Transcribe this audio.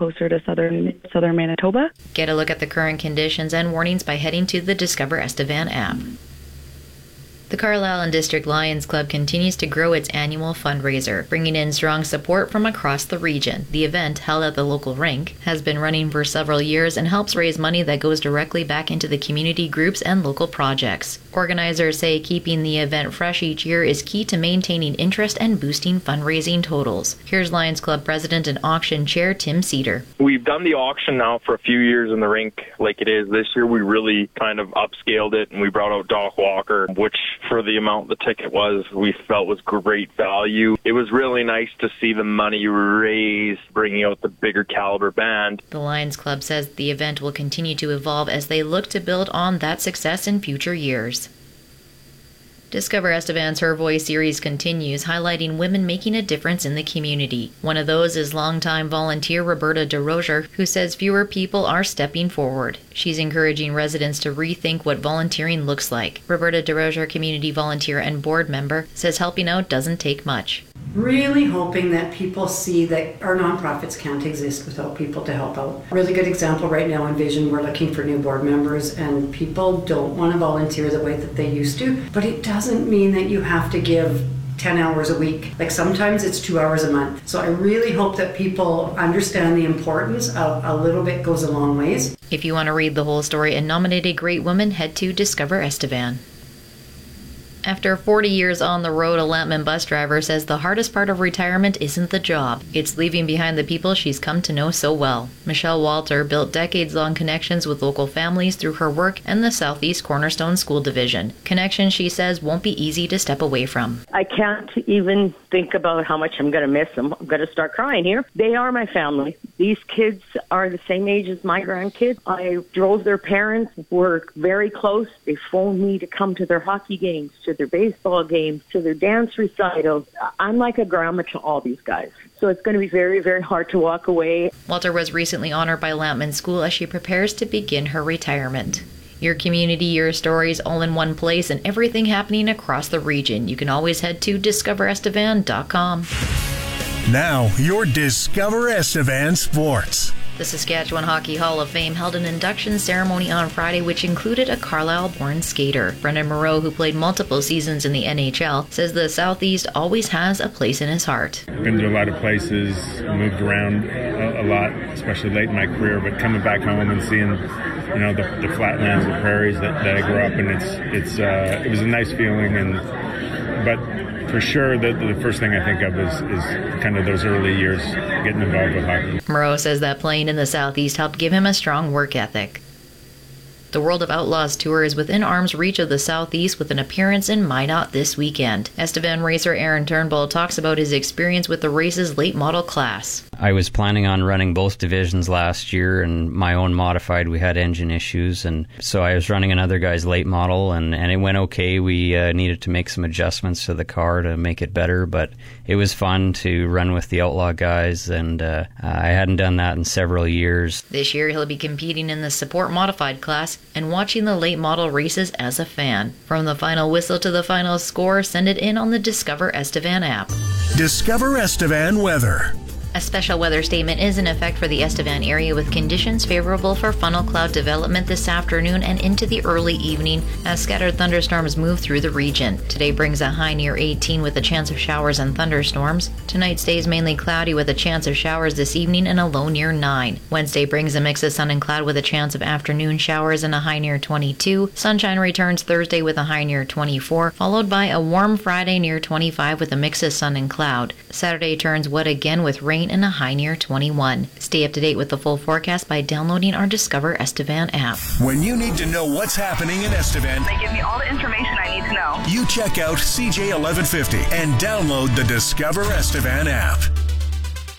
closer to southern Manitoba. Get a look at the current conditions and warnings by heading to the Discover Estevan app. The Carlisle and District Lions Club continues to grow its annual fundraiser, bringing in strong support from across the region. The event, held at the local rink, has been running for several years and helps raise money that goes directly back into the community groups and local projects. Organizers say keeping the event fresh each year is key to maintaining interest and boosting fundraising totals. Here's Lions Club President and Auction Chair Tim Cedar. We've done the auction now for a few years in the rink like it is. This year we really kind of upscaled it, and we brought out Doc Walker, which for the amount the ticket was, we felt was great value. It was really nice to see the money raised, bringing out the bigger caliber band. The Lions Club says the event will continue to evolve as they look to build on that success in future years. Discover Estevan's Her Voice series continues, highlighting women making a difference in the community. One of those is longtime volunteer Roberta DeRozier, who says fewer people are stepping forward. She's encouraging residents to rethink what volunteering looks like. Roberta DeRozier, community volunteer and board member, says helping out doesn't take much. Really hoping that people see that our nonprofits can't exist without people to help out. Really good example right now in Vision, we're looking for new board members and people don't want to volunteer the way that they used to, but it doesn't mean that you have to give 10 hours a week. Like sometimes it's 2 hours a month. So I really hope that people understand the importance of a little bit goes a long ways. If you want to read the whole story and nominate a great woman, head to Discover Estevan. After 40 years on the road, a Lampman bus driver says the hardest part of retirement isn't the job. It's leaving behind the people she's come to know so well. Michelle Walter built decades-long connections with local families through her work in the Southeast Cornerstone School Division. Connections, she says, won't be easy to step away from. I can't even think about how much I'm going to miss them. I'm going to start crying here. They are my family. These kids are the same age as my grandkids. I drove their parents, were very close. They phoned me to come to their hockey games, to their baseball games, to their dance recitals. I'm like a grandma to all these guys. So it's going to be very, very hard to walk away. Walter was recently honored by Lampman School as she prepares to begin her retirement. Your community, your stories, all in one place, and everything happening across the region. You can always head to discoverestevan.com. Now, your Discover Estevan Sports. The Saskatchewan Hockey Hall of Fame held an induction ceremony on Friday, which included a Carlisle-born skater. Brendan Moreau, who played multiple seasons in the NHL, says the Southeast always has a place in his heart. Been to a lot of places, moved around a lot, especially late in my career, but coming back home and seeing, the flatlands, the prairies that I grew up in, it was a nice feeling. But for sure, the first thing I think of is kind of those early years getting involved with hockey. Moreau says that playing in the Southeast helped give him a strong work ethic. The World of Outlaws Tour is within arm's reach of the Southeast with an appearance in Minot this weekend. Estevan racer Aaron Turnbull talks about his experience with the race's late model class. I was planning on running both divisions last year, and my own modified, we had engine issues, and so I was running another guy's late model, and it went okay. We needed to make some adjustments to the car to make it better, but it was fun to run with the Outlaw guys, and I hadn't done that in several years. This year he'll be competing in the support modified class and watching the late model races as a fan. From the final whistle to the final score, send it in on the Discover Estevan app. Discover Estevan weather. A special weather statement is in effect for the Estevan area with conditions favorable for funnel cloud development this afternoon and into the early evening as scattered thunderstorms move through the region. Today brings a high near 18 with a chance of showers and thunderstorms. Tonight stays mainly cloudy with a chance of showers this evening and a low near 9. Wednesday brings a mix of sun and cloud with a chance of afternoon showers and a high near 22. Sunshine returns Thursday with a high near 24, followed by a warm Friday near 25 with a mix of sun and cloud. Saturday turns wet again with rain and a high near 21. Stay up to date with the full forecast by downloading our Discover Estevan app. When you need to know what's happening in Estevan, they give me all the information I need to know. You check out CJ1150 and download the Discover Estevan app.